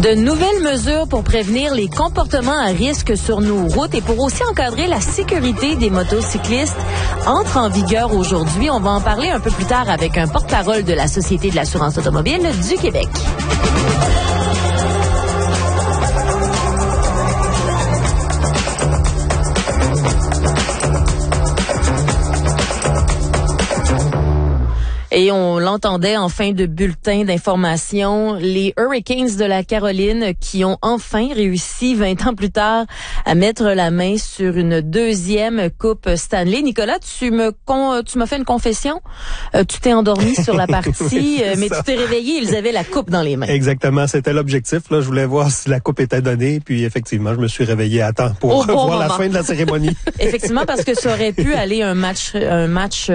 De nouvelles mesures pour prévenir les comportements à risque sur nos routes et pour aussi encadrer la sécurité des motocyclistes entrent en vigueur aujourd'hui. On va en parler un peu plus tard avec un porte-parole de la Société de l'assurance automobile du Québec. Et on l'entendait en fin de bulletin d'information, les Hurricanes de la Caroline qui ont enfin réussi 20 ans plus tard à mettre la main sur une deuxième Coupe Stanley. Nicolas, tu m'as fait une confession. Tu t'es endormi sur la partie, mais tu t'es réveillé, ils avaient la coupe dans les mains. Exactement, c'était l'objectif. Là, je voulais voir si la coupe était donnée, puis effectivement, je me suis réveillé à temps pour voir la fin de la cérémonie. Effectivement, parce que ça aurait pu aller un autre match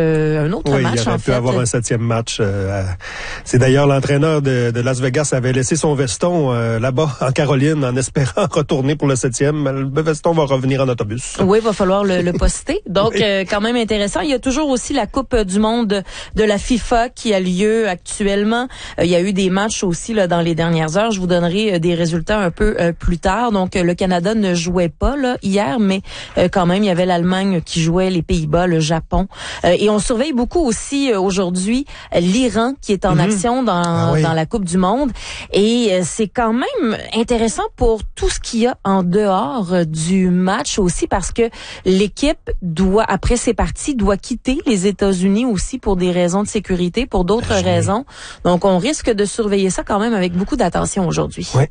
il aurait pu avoir un 7e match. C'est d'ailleurs l'entraîneur de Las Vegas avait laissé son veston là-bas en Caroline en espérant retourner pour le 7e. Le veston va revenir en autobus. Oui, il va falloir le poster. Donc, quand même intéressant. Il y a toujours aussi la Coupe du monde de la FIFA qui a lieu actuellement. Il y a eu des matchs aussi là dans les dernières heures. Je vous donnerai des résultats un peu plus tard. Donc, le Canada ne jouait pas là hier, mais quand même, il y avait l'Allemagne qui jouait, les Pays-Bas, le Japon. Et on surveille beaucoup aussi aujourd'hui l'Iran qui est en action dans la Coupe du monde. Et c'est quand même intéressant pour tout ce qu'il y a en dehors du match aussi parce que l'équipe après ses parties, doit quitter les États-Unis aussi pour des raisons de sécurité, pour d'autres raisons. Donc, on risque de surveiller ça quand même avec beaucoup d'attention aujourd'hui. Oui.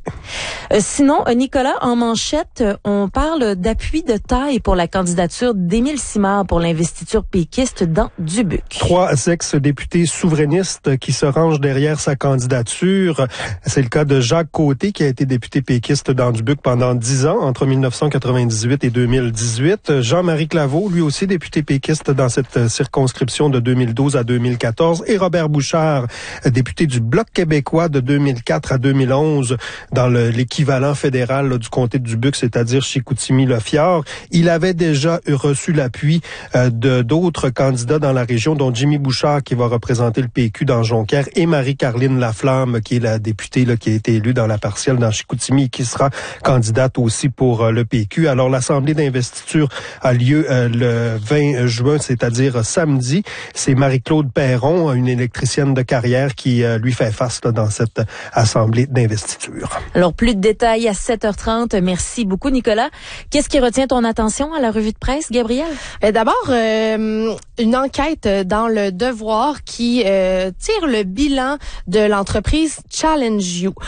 Sinon, Nicolas, en manchette, on parle d'appui de taille pour la candidature d'Émile Simard pour l'investiture péquiste dans Dubuc. 3 ex-députés souverainistes qui se rangent derrière sa candidature. C'est le cas de Jacques Côté qui a été député péquiste dans Dubuc pendant 10 ans, entre 1998 et 2018. Jean-Marie Claveau, lui aussi député péquiste dans cette circonscription de 2012 à 2014. Et Robert Bouchard, député du Bloc québécois de 2004 à 2011 dans l'équivalent fédéral là, du comté de Dubuc, c'est-à-dire Chicoutimi-Le-Fjord. Il avait déjà reçu l'appui d'autres candidats dans la région, dont Jimmy Bouchard qui va représenter le PQ dans Jonquière et Marie-Carline Laflamme qui est la députée là, qui a été élue dans la partielle dans Chicoutimi et qui sera candidate aussi pour le PQ. Alors l'assemblée d'investiture a lieu le 20 juin, c'est-à-dire samedi. C'est Marie-Claude Perron, une électricienne de carrière qui lui fait face là, dans cette assemblée d'investiture. Alors plus de détails à 7h30. Merci beaucoup Nicolas. Qu'est-ce qui retient ton attention à la revue de presse, Gabrielle? D'abord, une enquête dans le Devoir qui tire le bilan de l'entreprise Challenge You.